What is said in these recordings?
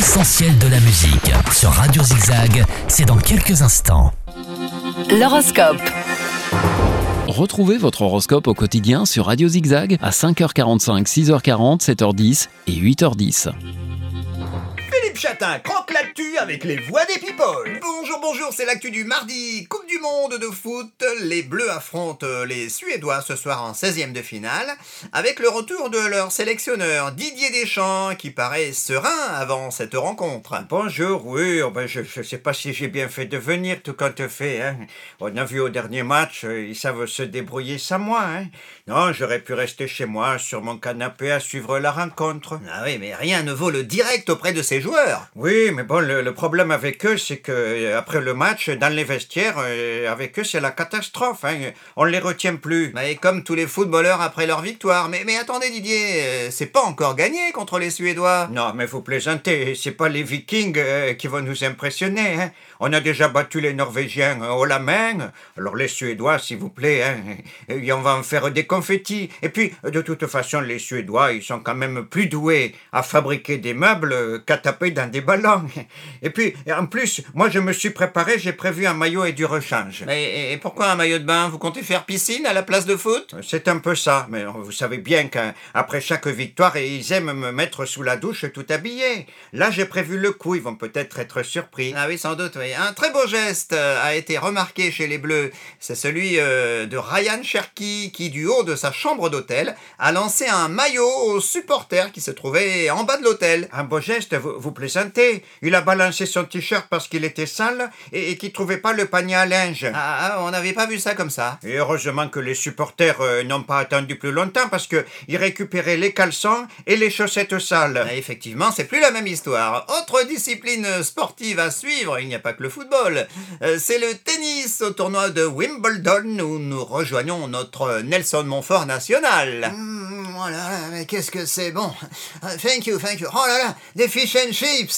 l'essentiel de la musique. Sur Radio Zigzag, c'est dans quelques instants. L'horoscope. Retrouvez votre horoscope au quotidien sur Radio Zigzag à 5h45, 6h40, 7h10 et 8h10. Philippe Chatin croque l'actu avec les voix des people. Bonjour, c'est l'actu du mardi. Coupe du monde de foot. Les Bleus affrontent les Suédois ce soir en 16e de finale avec le retour de leur sélectionneur Didier Deschamps qui paraît serein avant cette rencontre. Bonjour, oui, je sais pas si j'ai bien fait de venir tout compte fait. On a vu au dernier match, ils savent se débrouiller sans moi. Non, j'aurais pu rester chez moi sur mon canapé à suivre la rencontre. Ah oui, mais rien ne vaut le direct auprès de ces joueurs. Oui, mais bon, le problème avec eux, c'est que après le match, dans les vestiaires, avec eux, c'est la catastrophe. On les retient plus. Mais comme tous les footballeurs après leur victoire. Mais attendez Didier, c'est pas encore gagné contre les Suédois. Non, mais vous plaisantez, c'est pas les Vikings qui vont nous impressionner. On a déjà battu les Norvégiens haut la main. Alors les Suédois, s'il vous plaît, et on va en faire des confettis. Et puis, de toute façon, les Suédois, ils sont quand même plus doués à fabriquer des meubles qu'à taper dans des ballons. Et puis, en plus, moi je me suis préparé, j'ai prévu un maillot et du rechange. Et pourquoi un maillot de bain? Vous comptez faire piscine à la place de foot? C'est un peu ça, mais vous savez bien qu'après chaque victoire, ils aiment me mettre sous la douche tout habillé. Là, j'ai prévu le coup, ils vont peut-être être surpris. Ah oui, sans doute, oui. Un très beau geste a été remarqué chez les Bleus. C'est celui de Ryan Cherki qui, du haut de sa chambre d'hôtel, a lancé un maillot aux supporters qui se trouvaient en bas de l'hôtel. Un beau geste, vous plaisantez. Il a balancé son t-shirt parce qu'il était sale et qu'il trouvait pas le panier à linge. Ah, on n'avait pas vu ça comme ça. Et heureusement que les supporters n'ont pas attendu plus longtemps parce qu'ils récupéraient les caleçons et les chaussettes sales. Effectivement, c'est plus la même histoire. Autre discipline sportive à suivre, il n'y a pas que le football. C'est le tennis au tournoi de Wimbledon où nous rejoignons notre Nelson Montfort national. Oh là là, mais qu'est-ce que c'est bon. Thank you. Oh là là, des fish and chips.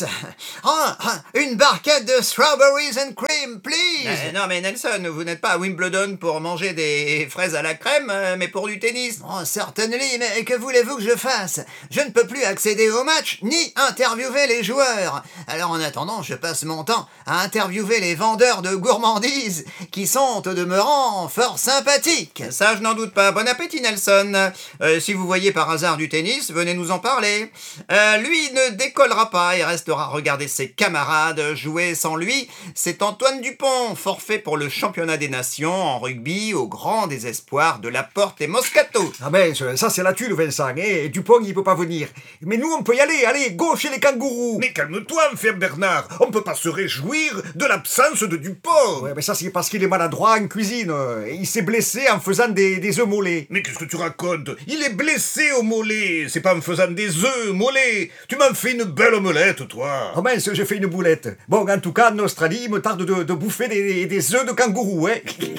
Une barquette de strawberries and cream, please. Non mais Nelson, vous n'êtes pas à Wimbledon pour manger des fraises à la crème, mais pour du tennis. Oh, certainly, mais que voulez-vous que je fasse? Je ne peux plus accéder au match, ni interviewer les joueurs. Alors en attendant, je passe mon temps à interviewer les vendeurs de gourmandises qui sont au demeurant fort sympathiques. Ça, je n'en doute pas. Bon appétit, Nelson. Si vous voyez par hasard du tennis, venez nous en parler. Lui ne décollera pas et restera regarder ses camarades jouer sans lui. C'est Antoine Dupont, forfait pour le championnat des nations en rugby au grand désespoir de Laporte et Moscato. Ah ben, ça c'est la tuile, Vincent, et Dupont il peut pas venir. Mais nous on peut y aller, allez, go chez les kangourous. Mais calme-toi, Enfer Bernard, on peut pas se réjouir de l'absence de Dupont. Ouais, mais ça c'est parce qu'il est maladroit en cuisine, il s'est blessé en faisant des œufs mollets. Mais qu'est-ce que tu racontes? Il est blessé au mollet, c'est pas en faisant des œufs mollets. Tu m'en fais une belle omelette, toi. Oh mince, j'ai fait une boulette. Bon, en tout cas, en Australie, il me tarde de bouffer des œufs de kangourou,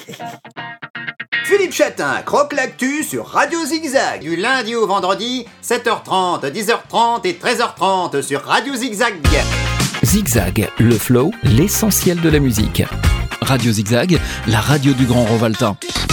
Philippe Chatin croque l'actu sur Radio Zigzag. Du lundi au vendredi, 7h30, 10h30 et 13h30 sur Radio Zigzag. Zigzag, le flow, l'essentiel de la musique. Radio Zigzag, la radio du Grand Rovaltin.